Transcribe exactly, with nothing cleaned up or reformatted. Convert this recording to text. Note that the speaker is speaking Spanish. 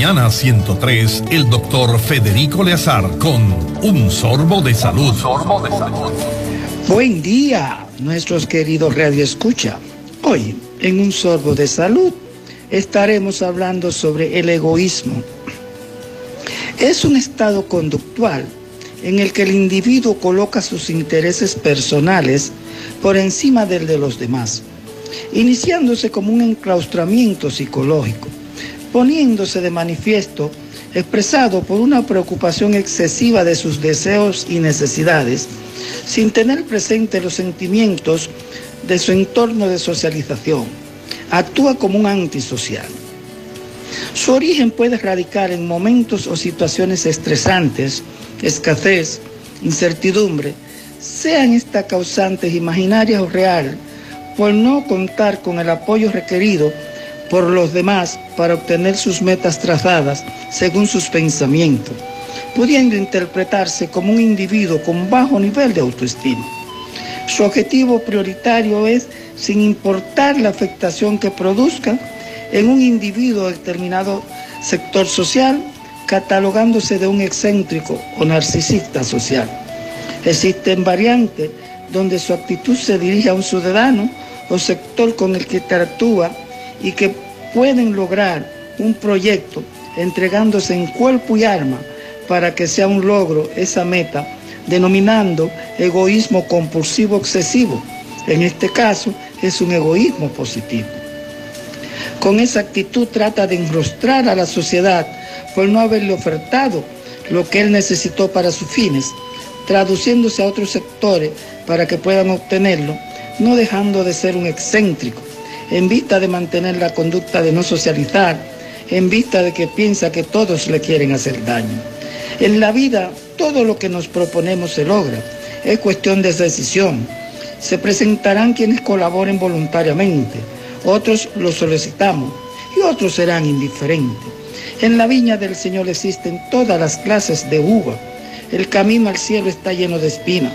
Mañana ciento tres, el doctor Federico Leazar con Un Sorbo de Salud. Un sorbo de salud. Buen día, nuestros queridos radioescucha. Hoy, en Un Sorbo de Salud, estaremos hablando sobre el egoísmo. Es un estado conductual en el que el individuo coloca sus intereses personales por encima del de los demás, iniciándose como un enclaustramiento psicológico, poniéndose de manifiesto, expresado por una preocupación excesiva de sus deseos y necesidades, sin tener presente los sentimientos de su entorno de socialización. Actúa como un antisocial. Su origen puede radicar en momentos o situaciones estresantes, escasez, incertidumbre, sean estas causantes imaginarias o reales, por no contar con el apoyo requerido por los demás para obtener sus metas trazadas según sus pensamientos, pudiendo interpretarse como un individuo con bajo nivel de autoestima. Su objetivo prioritario es, sin importar la afectación que produzca en un individuo de determinado sector social, catalogándose de un excéntrico o narcisista social. Existen variantes donde su actitud se dirige a un ciudadano o sector con el que interactúa y que pueden lograr un proyecto entregándose en cuerpo y alma para que sea un logro esa meta, denominando egoísmo compulsivo excesivo. En este caso es un egoísmo positivo. Con esa actitud trata de enrostrar a la sociedad por no haberle ofertado lo que él necesitó para sus fines, traduciéndose a otros sectores para que puedan obtenerlo, no dejando de ser un excéntrico, en vista de mantener la conducta de no socializar, en vista de que piensa que todos le quieren hacer daño. En la vida, todo lo que nos proponemos se logra, es cuestión de decisión. Se presentarán quienes colaboren voluntariamente, otros lo solicitamos y otros serán indiferentes. En la viña del Señor existen todas las clases de uva. El camino al cielo está lleno de espinas.